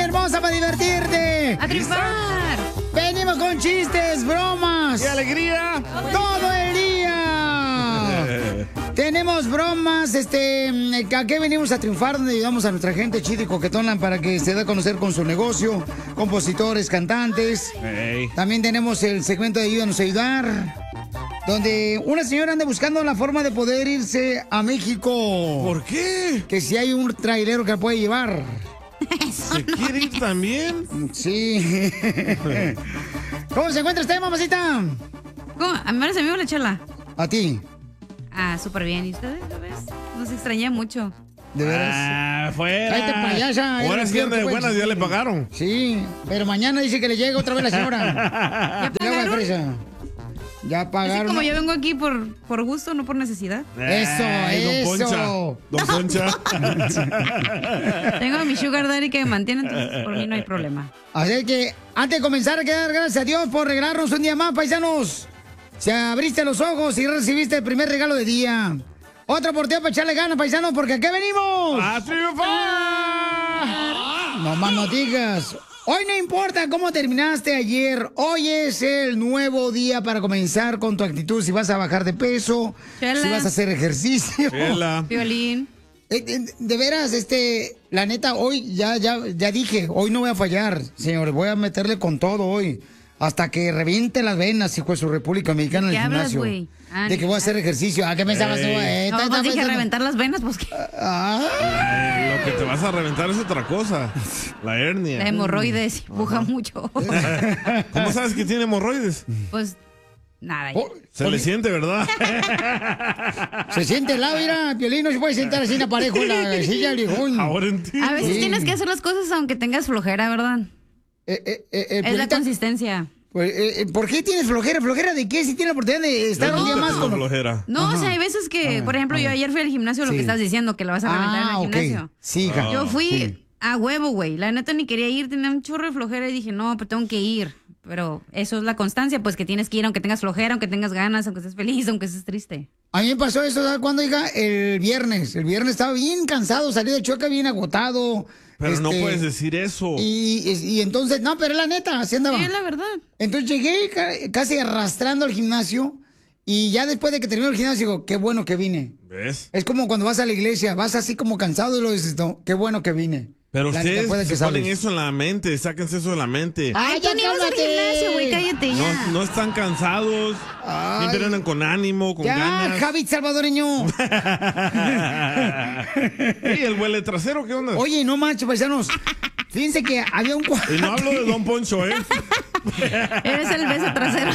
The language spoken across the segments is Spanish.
hermosa, para divertirte. ¡A triunfar! Venimos con chistes, bromas. ¡Qué alegría! ¡Todo el día! Tenemos bromas, ¿a qué venimos a triunfar? Donde ayudamos a nuestra gente chida y coquetona para que se dé a conocer con su negocio, compositores, cantantes. Hey. También tenemos el segmento de Ayúdanos a Ayudar, donde una señora anda buscando la forma de poder irse a México. ¿Por qué? Que si hay un trailero que la puede llevar. ¿Se quiere ir también? Sí. ¿Cómo se encuentra usted, mamacita? ¿Cómo? A mí me parece amigo la Chela. A ti. Ah, súper bien. ¿Y ustedes, lo ves? Nos extrañé mucho. De veras. Ah, fuera. Cállate, payasa. Ahora Eres sí anda de peor que buenas, ya le pagaron. Sí, pero mañana dice que le llega otra vez la señora. ¿Ya De agua de pagaron? fresa. Ya Así pagaron. como yo vengo aquí por gusto, no por necesidad. Eso. Don Poncha. Tengo a mi sugar daddy que me mantiene, entonces por mí no hay problema. Así que, antes de comenzar, hay que dar gracias a Dios por regalarnos un día más, paisanos. Se abriste los ojos y recibiste el primer regalo de día. Otra oportunidad para echarle ganas, paisanos, porque aquí venimos. ¡A triunfar! No más no digas. Hoy no importa cómo terminaste ayer. Hoy es el nuevo día para comenzar con tu actitud. Si vas a bajar de peso, Chela. si vas a hacer ejercicio. Chela. Violín. De veras, la neta, hoy ya dije, hoy no voy a fallar, señores. Voy a meterle con todo hoy. Hasta que reviente las venas, hijo de su República Dominicana, en ¿De el qué hablas, gimnasio. güey? De que voy a hacer ejercicio. ¿A qué me estabas tú? No, pues dije reventar las venas, pues que Lo que te vas a reventar es otra cosa. La hernia. la hemorroides empuja mucho. ¿Cómo sabes que tiene hemorroides? Pues nada. Se le siente, ¿verdad? Se siente el lado, mira, Piolín no se puede sentar así en la pareja en la silla, viejón. Ahora entiendo. A veces tienes que hacer las cosas aunque tengas flojera, ¿verdad? Es la consistencia. ¿Por qué tienes flojera? ¿Flojera de qué? Si tienes la oportunidad de estar un día más con flojera. No, o sea, hay veces que, por ejemplo, yo ayer fui al gimnasio, lo que estás diciendo, que la vas a reventar en el gimnasio. Sí, hija. Yo fui a huevo, güey. La neta ni quería ir, tenía un chorro de flojera y dije, no, pero tengo que ir. Pero eso es la constancia, pues que tienes que ir aunque tengas flojera, aunque tengas ganas, aunque estés feliz, aunque estés triste. A mí me pasó eso, ¿sabes cuándo, hija? El viernes. El viernes estaba bien cansado, salí de Chueca bien agotado. Pero no puedes decir eso. Y entonces, no, pero es la neta, así andaba. Sí, es la verdad. Entonces llegué casi arrastrando al gimnasio y ya después de que terminó el gimnasio, digo, qué bueno que vine. ¿Ves? Es como cuando vas a la iglesia, vas así como cansado y lo dices, no, qué bueno que vine. Pero La ustedes neta, puede que se ponen sales. eso en la mente, sáquense eso de la mente. Ay, tú ni vas al gimnasio, güey, cállate ya. No están cansados, siempre andan con ánimo, con Ya, ganas. Javi salvadoreño. ¿Y el huele trasero qué onda? Oye, no manches, paisanos. Fíjense que había un cuadro. Y no hablo de Don Poncho, ¿eh? Eres el beso trasero.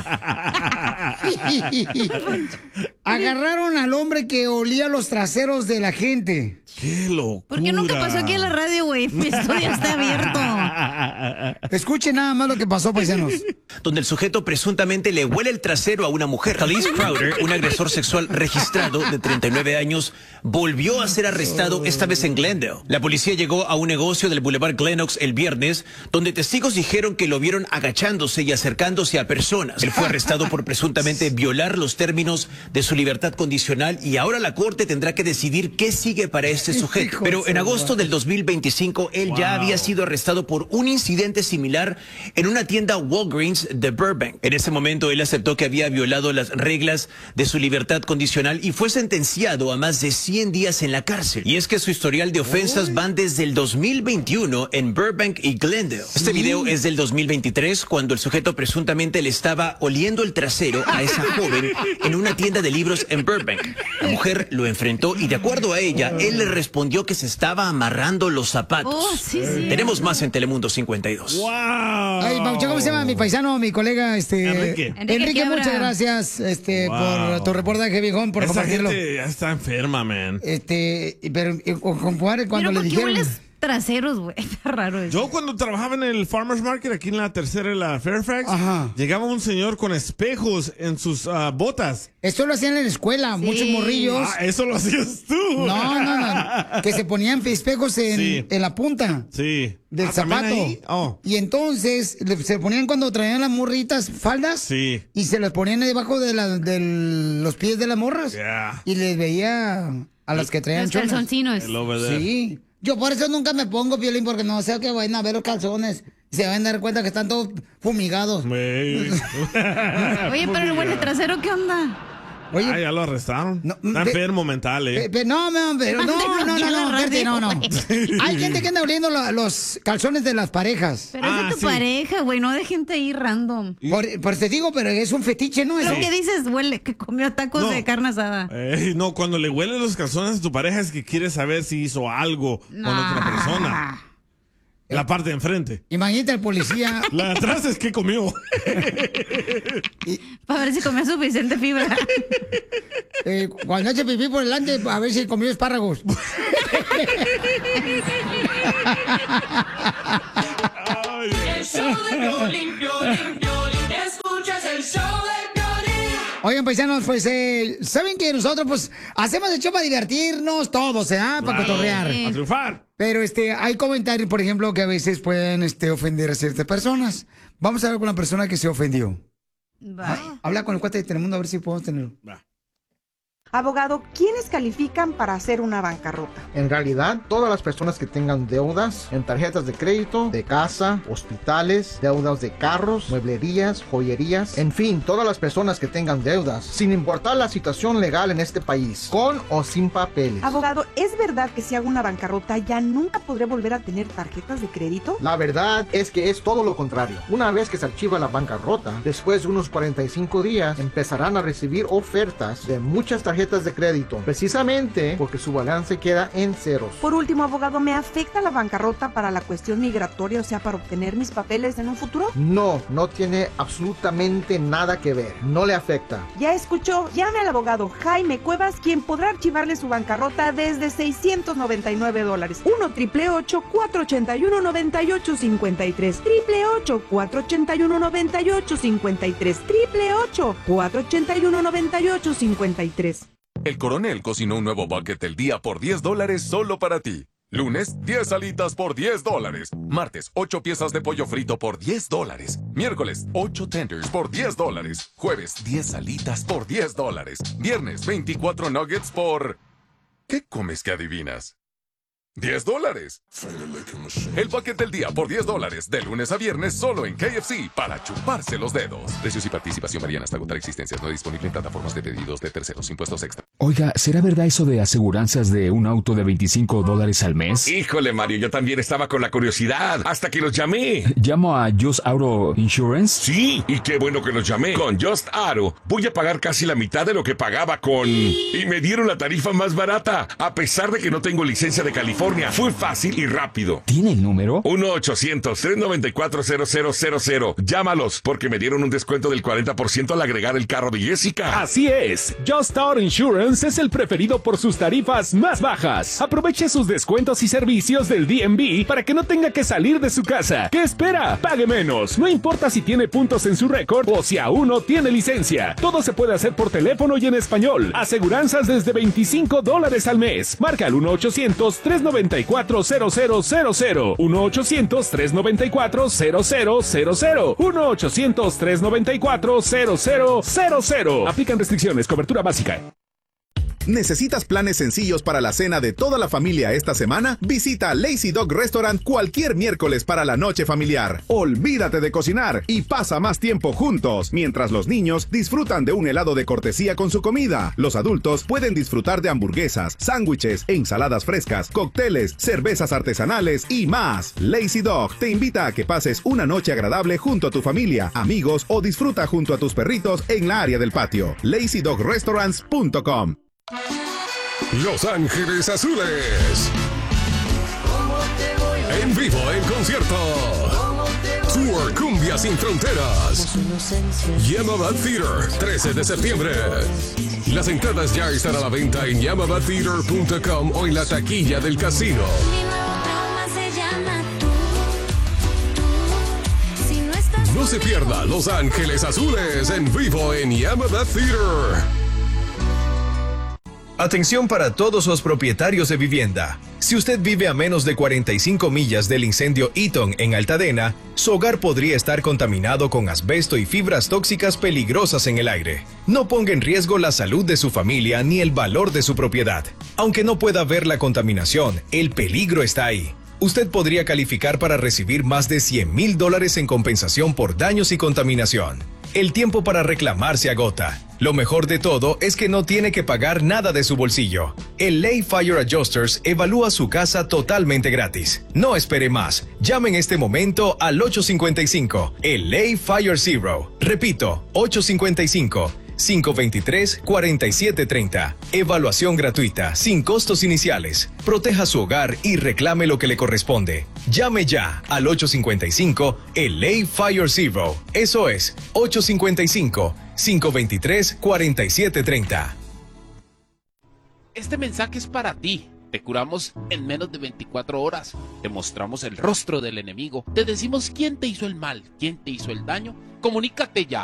Agarraron al hombre que olía los traseros de la gente. ¡Qué locura! ¿Por qué nunca pasó aquí en la radio, güey? Mi estudio está abierto. Escuchen nada más lo que pasó, paisanos. Donde el sujeto presuntamente le huele el trasero a una mujer. Khalees Crowder, un agresor sexual registrado de 39 años, volvió a ser arrestado, esta vez en Glendale. La policía llegó a un negocio del Boulevard Glenox el viernes, donde testigos dijeron que lo vieron agachándose y acercándose a personas. Él fue arrestado por presuntamente violar los términos de su libertad condicional y ahora la corte tendrá que decidir qué sigue para este sujeto. Pero en agosto del 2025, él ya había sido arrestado por un incidente similar en una tienda Walgreens de Burbank. En ese momento, él aceptó que había violado las reglas de su libertad condicional y fue sentenciado a más de 100 días en la cárcel. Y es que su historial de ofensas van desde el 2021 en Burbank y Glendale. Este video es del 2023, cuando el sujeto presuntamente le estaba oliendo el trasero a esa joven en una tienda de libros en Burbank. La mujer lo enfrentó y, de acuerdo a ella, él le respondió que se estaba amarrando los zapatos. Oh, sí, sí. Tenemos más en Telemundo 52. ¡Wow! Ay, Paucho, ¿cómo se llama mi paisano, mi colega? Enrique. Enrique, Quiebra. muchas gracias Wow. por tu reportaje, viejón, por Esa compartirlo. gente ya está enferma, man. Pero, compadre, cuando Pero le ¿por qué dijeron... hueles traseros, güey? Está raro eso. Yo cuando trabajaba en el Farmers Market, aquí en la tercera y la Fairfax, Ajá. llegaba un señor con espejos en sus botas. Esto lo hacían en la escuela, muchos morrillos. Ah, eso lo hacías tú. No. Que se ponían espejos Sí. en la punta Sí. del ¿También zapato. ahí? Oh. Y entonces se ponían cuando traían las morritas faldas. Sí. Y se las ponían debajo de los pies de las morras. Yeah. Y les veía a las que traían Los cholas. calzoncinos. El over there. Sí. Yo por eso nunca me pongo, Piolín, porque no sé que vayan a ver los calzones. Se van a dar cuenta que están todos fumigados. Oye, pero el güey trasero, ¿qué onda? Oye, ya lo arrestaron. Está enfermo mental, No. Hay gente que anda oliendo los calzones de las parejas. Pero es de tu pareja, güey, no de gente ahí random. Por te digo, pero es un fetiche, ¿no? Lo que dices, huele, que comió tacos de carne asada. No, cuando le huelen los calzones a tu pareja es que quiere saber si hizo algo con otra persona. La parte de enfrente. Imagínate al policía. La de atrás es que comió. Para ver si comió suficiente fibra. Cuando eche pipí por delante, a ver si comió espárragos. El show de Piolín, Piolín, Piolín. Escuchas el show de Piolín. Oigan, paisanos, pues, ¿saben que nosotros, pues, hacemos el show para divertirnos todos, para cotorrear? A triunfar. Pero, hay comentarios, por ejemplo, que a veces pueden, ofender a ciertas personas. Vamos a hablar con la persona que se ofendió. Habla con el cuate de Telemundo a ver si podemos tenerlo. Abogado, ¿quiénes califican para hacer una bancarrota? En realidad, todas las personas que tengan deudas en tarjetas de crédito, de casa, hospitales, deudas de carros, mueblerías, joyerías, en fin, todas las personas que tengan deudas, sin importar la situación legal en este país, con o sin papeles. Abogado, ¿es verdad que si hago una bancarrota ya nunca podré volver a tener tarjetas de crédito? La verdad es que es todo lo contrario. Una vez que se archiva la bancarrota, después de unos 45 días, empezarán a recibir ofertas de muchas tarjetas de crédito, precisamente porque su balance queda en ceros. Por último, abogado, ¿me afecta la bancarrota para la cuestión migratoria, o sea, para obtener mis papeles en un futuro? No, no tiene absolutamente nada que ver. No le afecta. Ya escuchó, llame al abogado Jaime Cuevas, quien podrá archivarle su bancarrota desde $699. 1-888-481-9853. 888-481-9853. 888-481-9853. El Coronel cocinó un nuevo bucket del día por $10 solo para ti. Lunes, 10 alitas por $10. Martes, 8 piezas de pollo frito por $10. Miércoles, 8 tenders por $10. Jueves, 10 alitas por $10. Viernes, 24 nuggets por... ¿Qué comes que adivinas? $10. El bucket del día por $10, de lunes a viernes solo en KFC, para chuparse los dedos. Precios y participación varían hasta agotar existencias. No disponible en plataformas de pedidos de terceros. Impuestos extra. Oiga, ¿será verdad eso de aseguranzas de un auto de $25 al mes? Híjole, Mario, yo también estaba con la curiosidad, hasta que los llamé. ¿Llamo a Just Auto Insurance? Sí, y qué bueno que los llamé. Con Just Auto voy a pagar casi la mitad de lo que pagaba con... Y me dieron la tarifa más barata, a pesar de que no tengo licencia de California. Fue fácil y rápido. ¿Tiene el número? 1-800-394-0000. Llámalos, porque me dieron un descuento del 40% al agregar el carro de Jessica. Así es. Just Auto Insurance es el preferido por sus tarifas más bajas. Aproveche sus descuentos y servicios del DMV para que no tenga que salir de su casa. ¿Qué espera? Pague menos. No importa si tiene puntos en su récord o si aún no tiene licencia. Todo se puede hacer por teléfono y en español. Aseguranzas desde $25 al mes. Marca al 1-800-394-0000. 1-800-394-0000. 1-800-394-0000. Aplican restricciones, cobertura básica. ¿Necesitas planes sencillos para la cena de toda la familia esta semana? Visita Lazy Dog Restaurant cualquier miércoles para la noche familiar. Olvídate de cocinar y pasa más tiempo juntos, mientras los niños disfrutan de un helado de cortesía con su comida. Los adultos pueden disfrutar de hamburguesas, sándwiches, ensaladas frescas, cócteles, cervezas artesanales y más. Lazy Dog te invita a que pases una noche agradable junto a tu familia, amigos o disfruta junto a tus perritos en la área del patio. LazyDogRestaurants.com. Los Ángeles Azules. En vivo, en concierto. Tour Cumbia Sin Fronteras. Yamaba Theater, 13 de septiembre. Las entradas ya están a la venta en YamavaTheater.com o en la taquilla del casino. No se pierda Los Ángeles Azules en vivo en Yamava Theater. Atención para todos los propietarios de vivienda. Si usted vive a menos de 45 millas del incendio Eaton en Altadena, su hogar podría estar contaminado con asbesto y fibras tóxicas peligrosas en el aire. No ponga en riesgo la salud de su familia ni el valor de su propiedad. Aunque no pueda ver la contaminación, el peligro está ahí. Usted podría calificar para recibir más de $100,000 en compensación por daños y contaminación. El tiempo para reclamar se agota. Lo mejor de todo es que no tiene que pagar nada de su bolsillo. El LA Fire Adjusters evalúa su casa totalmente gratis. No espere más. Llame en este momento al 855, el LA Fire Zero. Repito, 855-523-4730. Evaluación gratuita, sin costos iniciales. Proteja su hogar y reclame lo que le corresponde. Llame ya al 855 LA Fire Zero. Eso es 855-523-4730. Este mensaje es para ti. Te curamos en menos de 24 horas. Te mostramos el rostro del enemigo. Te decimos quién te hizo el mal, quién te hizo el daño. Comunícate ya.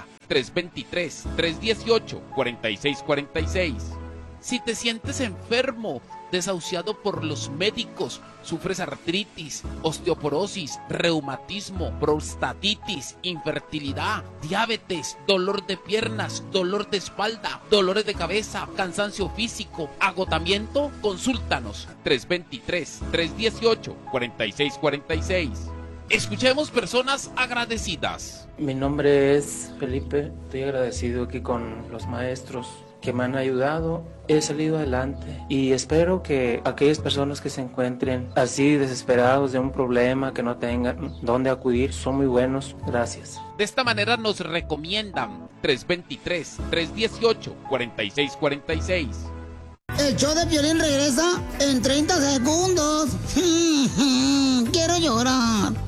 323-318-4646. Si te sientes enfermo, desahuciado por los médicos, sufres artritis, osteoporosis, reumatismo, prostatitis, infertilidad, diabetes, dolor de piernas, dolor de espalda, dolores de cabeza, cansancio físico, agotamiento, consúltanos. 323-318-4646. Escuchemos personas agradecidas. Mi nombre es Felipe, estoy agradecido aquí con los maestros que me han ayudado. He salido adelante y espero que aquellas personas que se encuentren así desesperados de un problema, que no tengan dónde acudir, son muy buenos. Gracias. De esta manera nos recomiendan 323-318-4646. El show de Piolín regresa en 30 segundos. Quiero llorar.